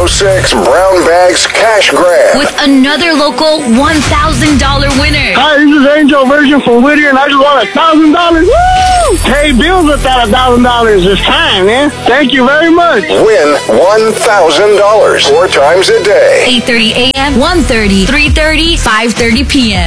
706 Brown Bags Cash Grab. With another local $1,000 winner. Hi, this is Angel Virgin from Whittier, and I just won $1,000. Woo! Pay bills without $1,000 this time, man. Thank you very much. Win $1,000 4 times a day. 8:30 a.m., 1:30, 3:30, 5:30 p.m.